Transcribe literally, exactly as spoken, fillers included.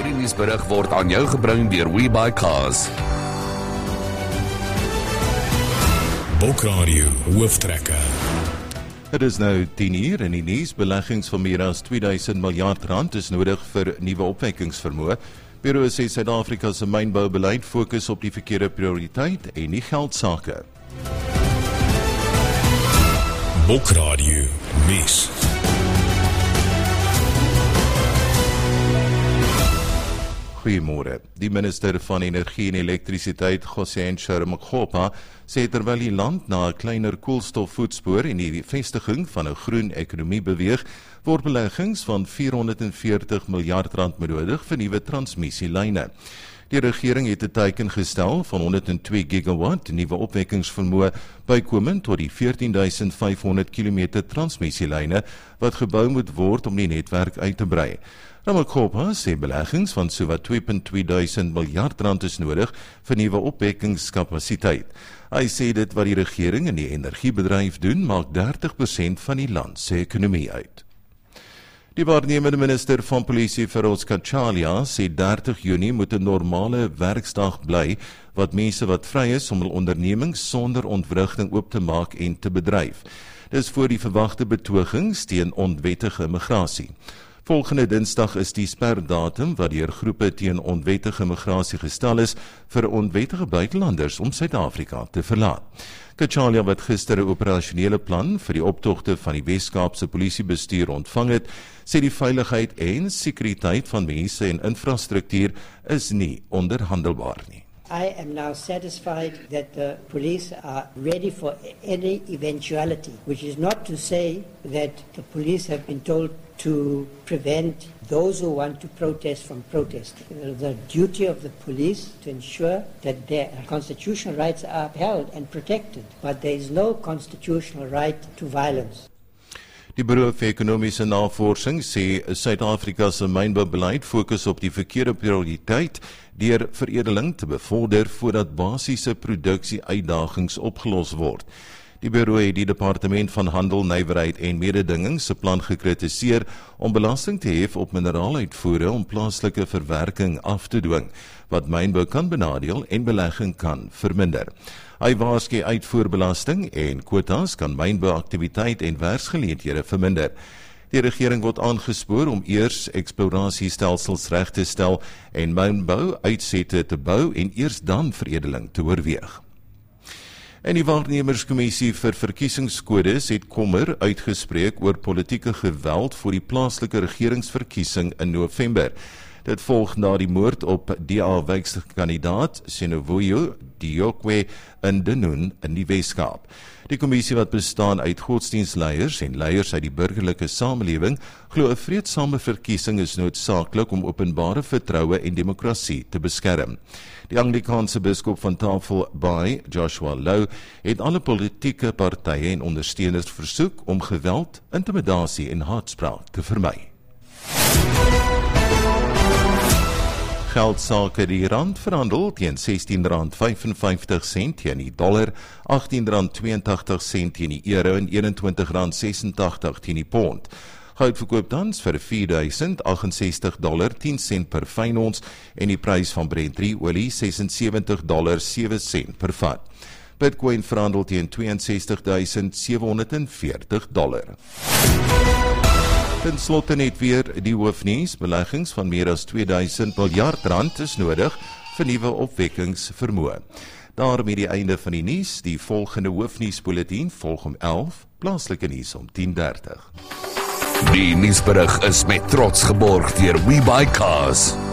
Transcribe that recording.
Hierdie nuusberig word aan jou gebring deur WeBuyCars. Bokradio hooftrekker. Het is nou tien uur en die nuus. Beleggings van meer as tweeduisend miljard rand is nodig vir nuwe opwekkingsvermoë. Bureau sê Suid-Afrika se mynboubeleid fokus op die verkeerde prioriteit en nie geldsake. Bokradio nuus. Goeiemôre. Die minister van Energie en Elektrisiteit, Hossein Sharmakhopa, sê terwyl die land na 'n kleiner koolstofvoetspoor en die vestiging van 'n groen ekonomie beweeg, word beleggings van vierhonderdveertig miljard rand benodig vir nuwe transmissielyne. Die regering het 'n teiken gestel van honderdtwee gigawatt nuwe opwekkingsvermoë bykomend tot die veertien duisend vyfhonderd kilometer transmissielyne wat gebou moet word om die netwerk uit te brei. Ramaphosa sê beleggings van sowat twee komma twee duisend miljard rand is nodig vir nuwe opwekkingskapasiteit. Hy sê dit wat die regering en die energiebedryf doen, maak dertig persent van die land se ekonomie uit. Die waarnemende minister van polisie, Feroz Kachalia, sê dertig Junie moet 'n normale werksdag bly wat mense wat vry is om hul ondernemings sonder ontwrigting oop te maak en te bedryf. Dis voor die verwagte betogings teen onwettige immigrasie. Volgende Dinsdag is die sperdatum wat deur groepe teen onwettige migrasie gestel is vir onwettige buitelanders om Suid-Afrika te verlaat. Kachalia, wat gister 'n operasionele plan vir die optogte van die Wes-Kaapse polisiebestuur ontvang het, sê die veiligheid en sekuriteit van mense en infrastruktuur is nie onderhandelbaar nie. I am now satisfied that the police are ready for any eventuality, which is not to say that the police have been told to prevent those who want to protest from protesting. The duty of the police to ensure that their constitutional rights are upheld and protected, but there is no constitutional right to violence. Die Bureau vir Ekonomiese Navorsing sê Suid-Afrika se mynboubeleid fokus op die verkeerde prioriteit deur veredeling te bevorder voordat basiese produksieuitdagings opgelos word. Die bureau het die Departement van Handel, Nywerheid en Mededinging se plan gekritiseer om belasting te hef op mineraluitvoere om plaaslike verwerking af te dwing, wat mynbou kan benadeel en belegging kan verminder. Hy waarsku uitvoerbelasting en kwotas kan mynbouaktiwiteit en werksgeleenthede verminder. Die regering word aangespoor om eers eksplorasiestelsels reg te stel en mynbou uitsette te bou en eers dan veredeling te oorweeg. En die waarnemerskommissie vir verkiesingskodes het kommer uitgespreek oor politieke geweld voor die plaaslike regeringsverkiesing in November. Dit volg na die moord op D A-wykskandidaat Senovuyo Diokwe in Denoon in die Wes-Kaap. Die kommissie, wat bestaan uit godsdienstleiers en leiers uit die burgerlike samelewing, glo 'n vreedsame verkiesing is noodsaaklik om openbare vertroue en demokrasie te beskerm. Die Anglikaanse biskop van Tafelbaai, Joshua Low, het alle politieke partye en ondersteuners versoek om geweld, intimidasie en haatspraak te vermy. Geldsake: die rand verhandel teen sestien rand vyfenvyftig sent teen die dollar, agttien rand tweeëntagtig sent teen die euro en eenentwintig rand sesentagtig teen die pond. Goud verkoop tans vir vier duisend agt-en-sestig dollar tien sent per fyn ons en die prys van Brent drie olie ses en sewentig dollar sewe sent per vat. Bitcoin verhandel teen ses twee duisend sewe honderd en veertig dollar. Ten slotte net weer die hoofnuus. Beleggings van meer as tweeduisend miljard rand is nodig vir nuwe opwekkingsvermoë. Daarmee die einde van die nuus. Die volgende hoofnuusbulletin volg om elf, plaaslike nuus om tien dertig. Die nuusberig is met trots geborg deur WeBuyCars.